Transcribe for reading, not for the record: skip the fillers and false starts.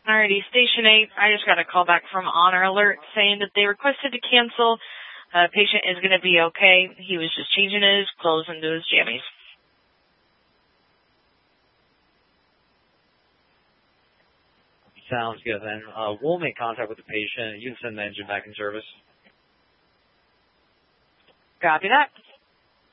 Alrighty, Station 8, I just got a call back from Honor Alert saying that they requested to cancel. Patient is going to be okay. He was just changing his clothes into his jammies. Sounds good, then. We'll make contact with the patient. You can send the engine back in service. Copy that.